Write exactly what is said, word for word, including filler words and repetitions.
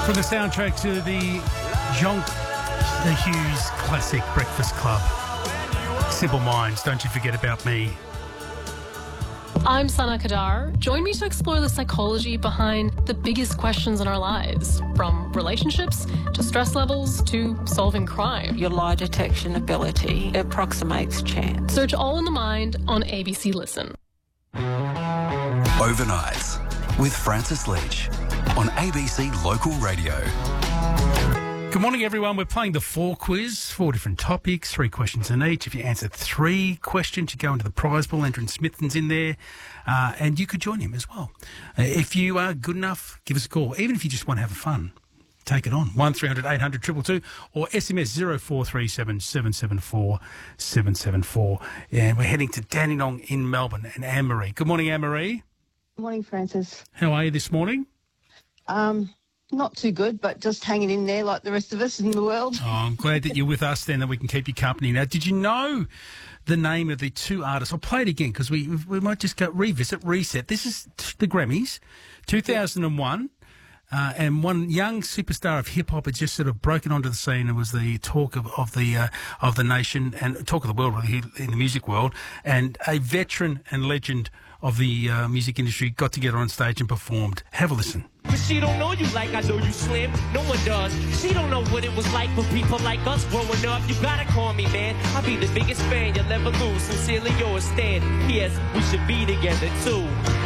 From the soundtrack to the John the Hughes classic Breakfast Club. Simple Minds, don't you forget about me. I'm Sana Kadar. Join me to explore the psychology behind the biggest questions in our lives, from relationships to stress levels to solving crime. Your lie detection ability approximates chance. Search All in the Mind on A B C Listen. Overnights with Francis Leach on A B C Local Radio. Good morning, everyone. We're playing the four quiz, four different topics, three questions in each. If you answer three questions, you go into the prize pool. Andrew Smithson's in there, uh, and you could join him as well. Uh, if you are good enough, give us a call. Even if you just want to have fun, take it on. one three hundred eight hundred two two two or S M S zero four three seven seven seven four seven seven four. And we're heading to Dandenong in Melbourne and Anne-Marie. Good morning, Anne-Marie. Good morning, Francis. How are you this morning? Um... Not too good, but just hanging in there like the rest of us in the world. Oh, I'm glad that you're with us then, that we can keep you company. Now, did you know the name of the two artists? I'll play it again because we we might just go revisit, reset. This is the Grammys, two thousand one, uh, and one young superstar of hip-hop had just sort of broken onto the scene and was the talk of, of, the, uh, of the nation and talk of the world, really, in the music world, and a veteran and legend of the uh, music industry got together on stage and performed. Have a listen. But she don't know you like I know you, Slim. No one does. She don't know what it was like for people like us growing up. You gotta call me, man. I'll be the biggest fan you'll ever lose. Sincerely yours, Stan. P S. We should be together, too.